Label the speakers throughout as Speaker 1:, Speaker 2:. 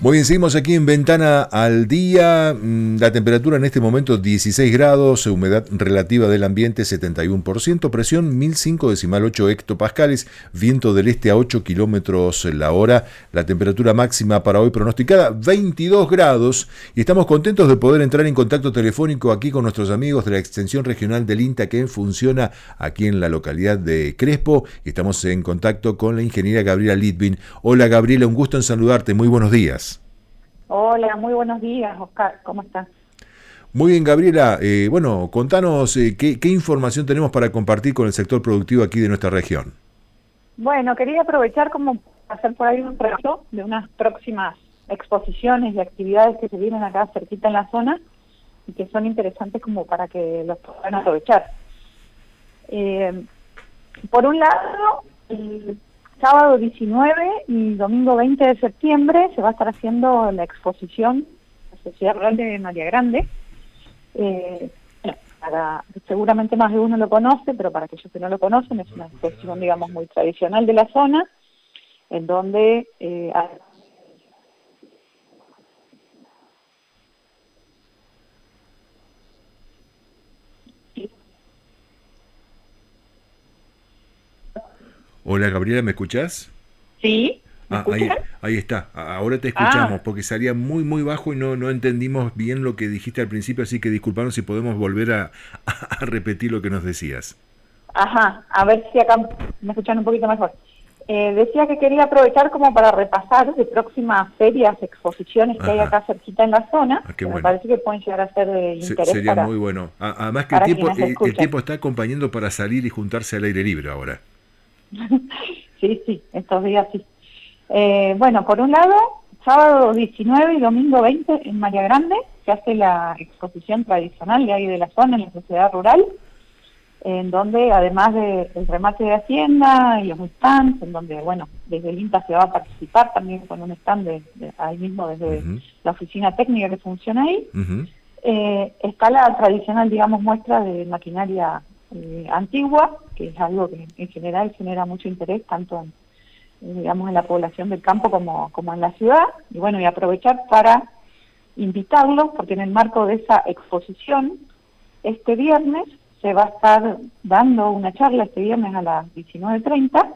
Speaker 1: Muy bien, seguimos aquí en Ventana al Día. La temperatura en este momento 16 grados, humedad relativa del ambiente 71%, presión 1005,8 hectopascales, viento del este a 8 kilómetros la hora. La temperatura máxima para hoy pronosticada 22 grados. Y estamos contentos de poder entrar en contacto telefónico aquí con nuestros amigos de la extensión regional del INTA que funciona aquí en la localidad de Crespo. Y estamos en contacto con la ingeniera Gabriela Litvin. Hola Gabriela, un gusto en saludarte. Muy buenos días.
Speaker 2: Hola, muy buenos días, Oscar. ¿Cómo estás?
Speaker 1: Muy bien, Gabriela. Bueno, contanos qué información tenemos para compartir con el sector productivo aquí de nuestra región.
Speaker 2: Bueno, quería aprovechar como para hacer por ahí un repaso de unas próximas exposiciones y actividades que se vienen acá cerquita en la zona y que son interesantes como para que los puedan aprovechar. Por un lado, el sábado 19 y domingo 20 de septiembre se va a estar haciendo la exposición La Sociedad Rural de María Grande. Seguramente más de uno lo conoce, pero para aquellos que no lo conocen, es una exposición, digamos, muy tradicional de la zona, en donde
Speaker 1: Hola, Gabriela, ¿me escuchás?
Speaker 2: ¿Sí? ¿Me
Speaker 1: Ah, ahí,
Speaker 2: escuchan?
Speaker 1: ahí está. Ahora te escuchamos
Speaker 2: Ah,
Speaker 1: porque salía muy bajo y no entendimos bien lo que dijiste al principio, así que disculpanos si podemos volver a repetir lo que nos decías.
Speaker 2: ajá, a ver si acá me escuchan un poquito mejor. Decía que quería aprovechar como para repasar de próximas ferias, exposiciones que hay
Speaker 1: Ajá.
Speaker 2: acá cerquita en la zona,
Speaker 1: Ah, qué
Speaker 2: que me
Speaker 1: bueno.
Speaker 2: parece que pueden llegar a ser de interés
Speaker 1: Sería muy bueno. Además que
Speaker 2: para quienes
Speaker 1: el
Speaker 2: escuchan.
Speaker 1: tiempo está acompañando para salir y juntarse al aire libre ahora.
Speaker 2: Sí, estos días sí. Bueno, por un lado, sábado 19 y domingo 20 en María Grande se hace la exposición tradicional de ahí de la zona en la sociedad rural, en donde además del remate de Hacienda y los stands, en donde, bueno, desde el INTA se va a participar también con un stand ahí mismo desde
Speaker 1: Ujú,
Speaker 2: la oficina técnica que funciona ahí,
Speaker 1: ujú,
Speaker 2: está la tradicional, digamos, muestra de maquinaria antigua, que es algo que en general genera mucho interés, tanto digamos, en la población del campo como en la ciudad, y bueno, y aprovechar para invitarlos, porque en el marco de esa exposición, este viernes se va a estar dando una charla este viernes a las 19:30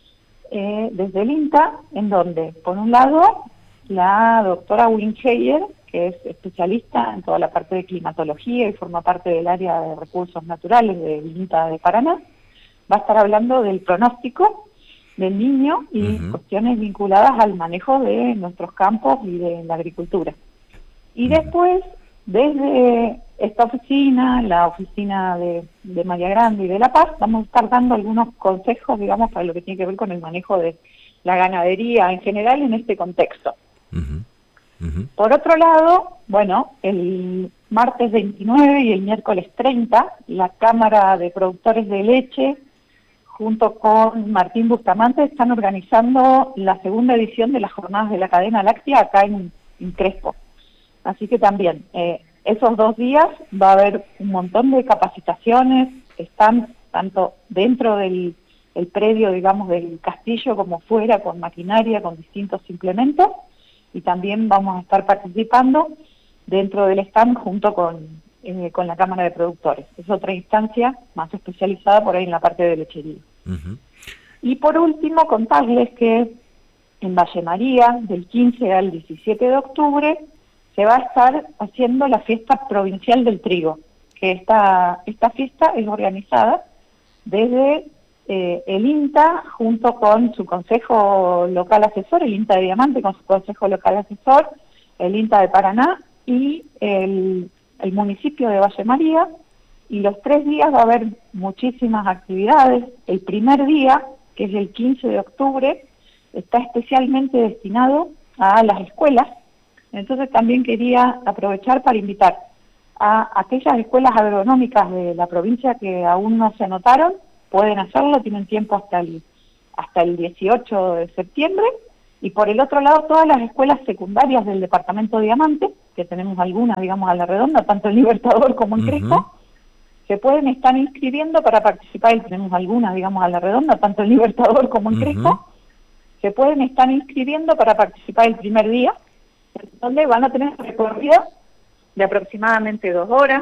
Speaker 2: desde el INTA, en donde, por un lado, la doctora Wincheyer, que es especialista en toda la parte de climatología y forma parte del área de recursos naturales del INTA de Paraná, va a estar hablando del pronóstico del niño y
Speaker 1: ujú,
Speaker 2: cuestiones vinculadas al manejo de nuestros campos y de la agricultura. Y
Speaker 1: ujú.
Speaker 2: después, desde esta oficina, la oficina de María Grande y de La Paz, vamos a estar dando algunos consejos, digamos, para lo que tiene que ver con el manejo de la ganadería en general en este contexto.
Speaker 1: Ujú, ujú,
Speaker 2: Por otro lado, bueno, el martes 29 y el miércoles 30, la Cámara de Productores de Leche junto con Martín Bustamante, están organizando la segunda edición de las jornadas de la cadena láctea acá en Crespo. Así que también, esos 2 días va a haber un montón de capacitaciones, están tanto dentro del el predio, digamos, del castillo como fuera, con maquinaria, con distintos implementos, y también vamos a estar participando dentro del stand junto con la Cámara de Productores. Es otra instancia más especializada por ahí en la parte de lechería.
Speaker 1: ujú.
Speaker 2: Y por último, contarles que en Valle María, del 15 al 17 de octubre, se va a estar haciendo la fiesta provincial del trigo, que esta fiesta es organizada desde el INTA junto con su consejo local asesor, el INTA de Diamante con su consejo local asesor, el INTA de Paraná y el municipio de Valle María, y los 3 días va a haber muchísimas actividades. El primer día, que es el 15 de octubre, está especialmente destinado a las escuelas. Entonces también quería aprovechar para invitar a aquellas escuelas agronómicas de la provincia que aún no se anotaron, pueden hacerlo, tienen tiempo hasta el 18 de septiembre, y por el otro lado todas las escuelas secundarias del departamento de Diamante, que tenemos algunas, digamos, a la redonda, tanto en Libertador como en
Speaker 1: Ujú,
Speaker 2: Crespo, se pueden estar inscribiendo para participar, y tenemos algunas, digamos, a la redonda, tanto en Libertador como en
Speaker 1: ujú,
Speaker 2: Crespo, se pueden estar inscribiendo para participar el primer día, donde van a tener un recorrido de aproximadamente 2 horas.